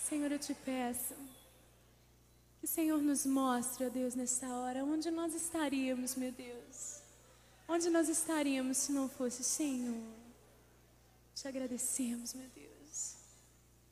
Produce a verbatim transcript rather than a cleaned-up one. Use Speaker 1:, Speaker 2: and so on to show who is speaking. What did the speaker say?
Speaker 1: Senhor, eu te peço que o Senhor nos mostre, ó Deus, nessa hora, onde nós estaríamos, meu Deus. Onde nós estaríamos se não fosse o Senhor. Te agradecemos, meu Deus.